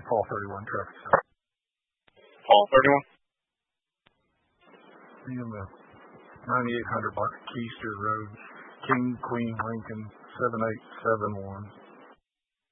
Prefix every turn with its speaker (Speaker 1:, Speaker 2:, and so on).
Speaker 1: Fall 31 traffic stop.
Speaker 2: Fall 31?
Speaker 1: In the 9800 block of Keister Road, King, Queen, Lincoln, 7871.